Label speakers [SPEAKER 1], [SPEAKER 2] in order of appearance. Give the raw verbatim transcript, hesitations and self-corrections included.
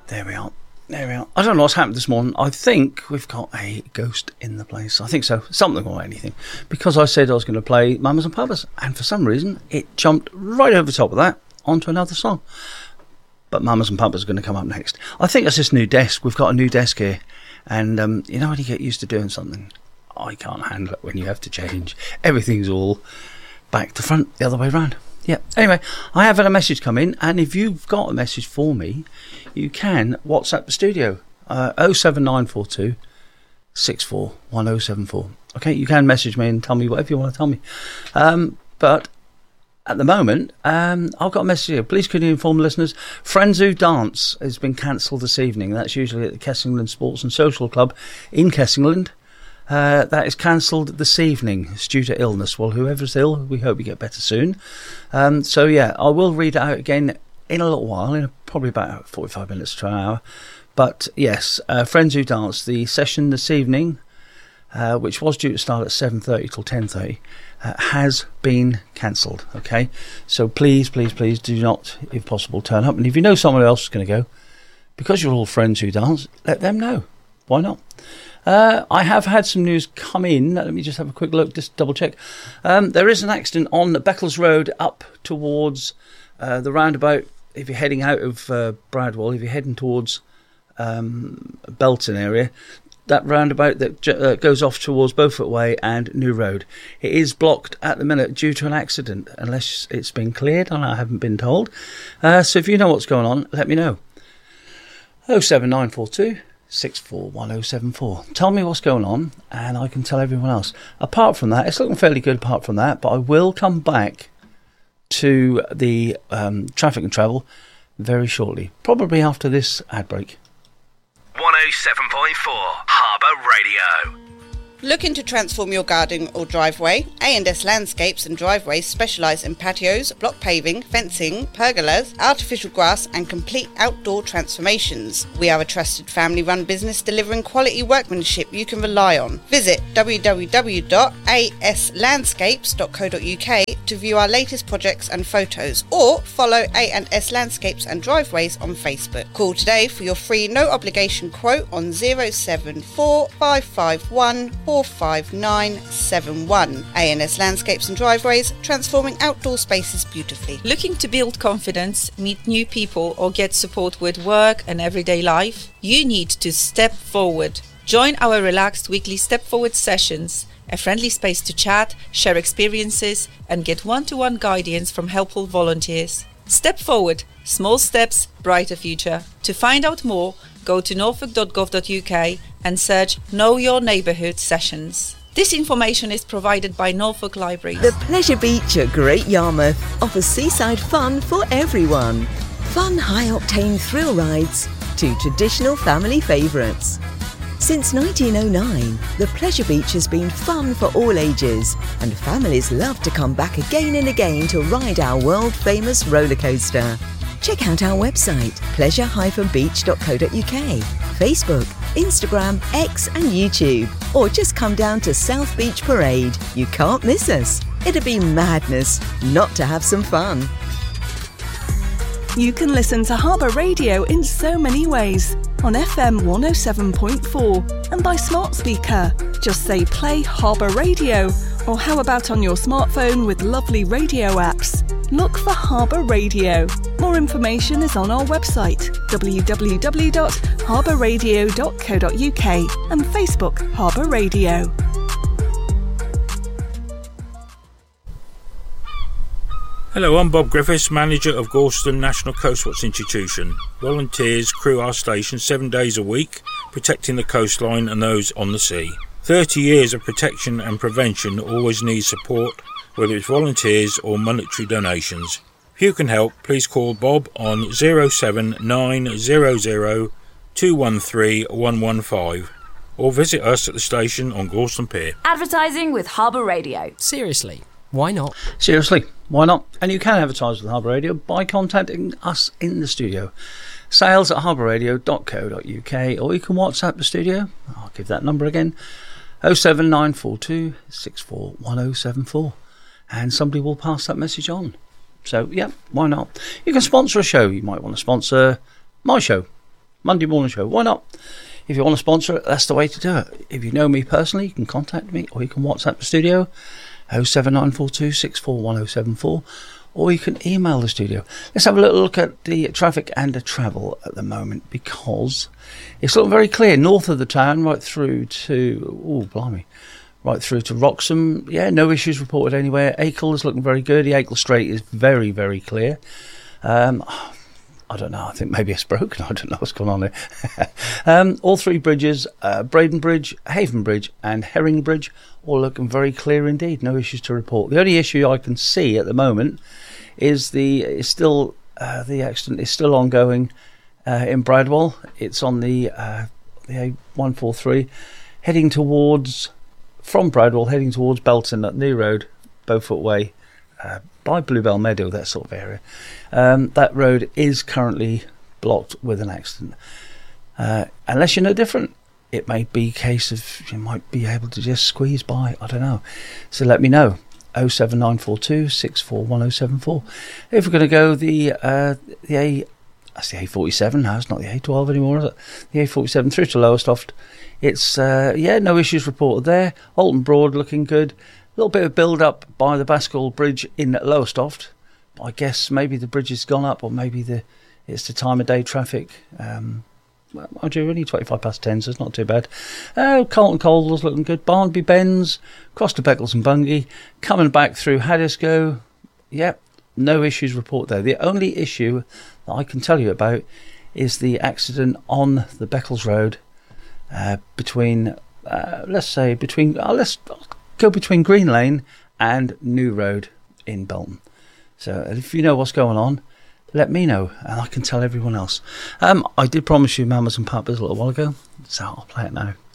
[SPEAKER 1] There we are. There we are. I don't know what's happened this morning. I think we've got a ghost in the place. I think so. Something or anything. Because I said I was going to play Mamas and Papas, and for some reason it jumped right over the top of that onto another song. But Mamas and Papas are going to come up next. I think it's this new desk. We've got a new desk here. And um, you know when you get used to doing something? I can't handle it when you have to change. Everything's all back to front, the other way around. Yeah. Anyway, I have had a message come in, and if you've got a message for me, you can WhatsApp the studio, uh, oh seven nine four two, six four one oh seven four. Okay, you can message me and tell me whatever you want to tell me. Um, but at the moment, um, I've got a message here. Please could you inform listeners, Friends Who Dance has been cancelled this evening. That's usually at the Kessingland Sports and Social Club in Kessingland. Uh, that is cancelled this evening. It's due to illness. Well, whoever's ill, we hope you get better soon. Um, so, yeah, I will read it out again in a little while, in probably about forty-five minutes to an hour. But, yes, uh, Friends Who Dance, the session this evening, uh, which was due to start at seven thirty till ten thirty, uh, has been cancelled, okay? So please, please, please do not, if possible, turn up. And if you know someone else is going to go, because you're all Friends Who Dance, let them know. Why not? Uh, I have had some news come in. Let me just have a quick look, just double check. Um, there is an accident on Beccles Road up towards uh, the roundabout. If you're heading out of uh, Bradwell, if you're heading towards um, Belton area, that roundabout that j- uh, goes off towards Beaufort Way and New Road. It is blocked at the minute due to an accident, unless it's been cleared, and I haven't been told. Uh, so if you know what's going on, let me know. oh seven nine four two six four one oh seven four. Tell me what's going on and I can tell everyone else. Apart from that, it's looking fairly good apart from that, but I will come back to the um, traffic and travel very shortly, probably after this ad break.
[SPEAKER 2] one oh seven point four Harbour Radio.
[SPEAKER 3] Looking to transform your garden or driveway? A and S Landscapes and Driveways specialise in patios, block paving, fencing, pergolas, artificial grass and complete outdoor transformations. We are a trusted family-run business delivering quality workmanship you can rely on. Visit w w w dot a s landscapes dot co dot u k to view our latest projects and photos, or follow A and S Landscapes and Driveways on Facebook. Call today for your free no-obligation quote on zero seven four five five one four five nine seven one. A and S Landscapes and Driveways, transforming outdoor spaces beautifully.
[SPEAKER 4] Looking to build confidence, meet new people or get support with work and everyday life? You need to step forward. Join our relaxed weekly Step Forward sessions, a friendly space to chat, share experiences and get one-to-one guidance from helpful volunteers. Step Forward, small steps, brighter future. To find out more, go to norfolk dot gov dot u k and search Know Your Neighbourhood Sessions. This information is provided by Norfolk Libraries.
[SPEAKER 5] The Pleasure Beach at Great Yarmouth offers seaside fun for everyone. Fun high-octane thrill rides to traditional family favourites. Since nineteen oh nine, the Pleasure Beach has been fun for all ages, and families love to come back again and again to ride our world-famous roller coaster. Check out our website, pleasure dash beach dot co dot u k, Facebook, Instagram, X and YouTube, or just come down to South Beach Parade. You can't miss us. It'd be madness not to have some fun.
[SPEAKER 6] You can listen to Harbour Radio in so many ways. On F M one oh seven point four and by smart speaker. Just say play Harbour Radio, or how about on your smartphone with lovely radio apps? Look for Harbour Radio. More information is on our website, w w w dot harbour radio dot co dot u k, and Facebook Harbour Radio.
[SPEAKER 7] Hello, I'm Bob Griffiths, manager of Gorleston National Coastwatch Institution. Volunteers crew our station seven days a week, protecting the coastline and those on the sea. thirty years of protection and prevention always needs support, whether it's volunteers or monetary donations. If you can help, please call Bob on zero seven nine zero zero two one three one one five or visit us at the station on Gorleston Pier.
[SPEAKER 8] Advertising with Harbour Radio.
[SPEAKER 9] Seriously, why not?
[SPEAKER 1] Seriously, why not? And you can advertise with Harbour Radio by contacting us in the studio. Sales at harbour radio dot co dot u k, or you can WhatsApp the studio. I'll give that number again, oh seven nine four two six four one oh seven four, and somebody will pass that message on. So, yeah, why not? You can sponsor a show. You might want to sponsor my show. Monday morning show. Why not? If you want to sponsor it, that's the way to do it. If you know me personally, you can contact me, or you can WhatsApp the studio, oh seven nine four two six four one oh seven four, or you can email the studio. Let's have a little look at the traffic and the travel at the moment, because it's looking very clear north of the town, right through to, oh, blimey, right through to Wroxham. Yeah, no issues reported anywhere. Acle is looking very good. The Acle Strait is very, very clear. Um, I don't know. I think maybe it's broken. I don't know what's going on there. um, all three bridges, uh, Braden Bridge, Haven Bridge and Herring Bridge, all looking very clear indeed. No issues to report. The only issue I can see at the moment is the is still uh, the accident is still ongoing uh, in Bradwell. It's on the uh, the A one forty-three heading towards from Bradwell heading towards Belton at New Road, Beaufort Way, uh, by Bluebell Meadow, that sort of area. Um, that road is currently blocked with an accident. Uh, unless you know different, it may be a case of you might be able to just squeeze by. I don't know. So let me know. oh seven nine four two six four one oh seven four. If we're going to go the uh, the A, that's the A forty-seven now. It's not the A twelve anymore, is it? The A forty-seven through to Lowestoft. It's uh, yeah, no issues reported there. Alton Broad looking good. A little bit of build up by the Bascall Bridge in Lowestoft. I guess maybe the bridge has gone up, or maybe the it's the time of day traffic. Um, well, mind you, only twenty-five past ten, so it's not too bad. Uh, Carlton Coldwell's looking good. Barnby Bends, across to Beccles and Bungay, coming back through Haddiscoe. Yep, no issues reported there. The only issue that I can tell you about is the accident on the Beccles Road uh, between, uh, let's say, between, uh, let's go between Green Lane and New Road in Belton. So if you know what's going on, let me know, and I can tell everyone else. Um, I did promise you Mamas and Papas a little while ago, so I'll play it now.